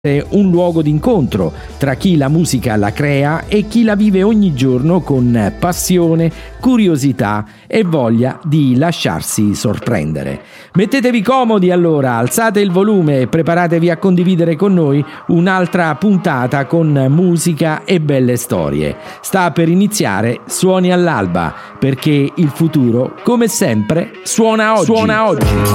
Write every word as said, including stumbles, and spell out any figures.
un luogo d'incontro tra chi la musica la crea e chi la vive ogni giorno con passione, curiosità e voglia di lasciarsi sorprendere. Mettetevi comodi allora, alzate il volume e preparatevi a condividere con noi un'altra puntata con musica e belle storie. Sta per iniziare Suoni all'alba, perché il futuro, come sempre, suona oggi. Suona oggi.